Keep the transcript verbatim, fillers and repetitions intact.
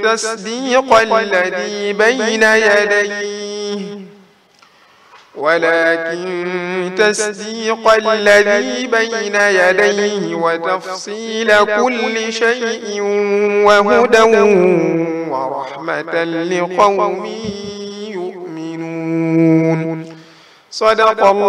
تصديق الذي بين يديه ولكن تصديق الذي بين يديه وتفصيل كل شيء وهدى ورحمة لقوم يؤمنون. صدق الله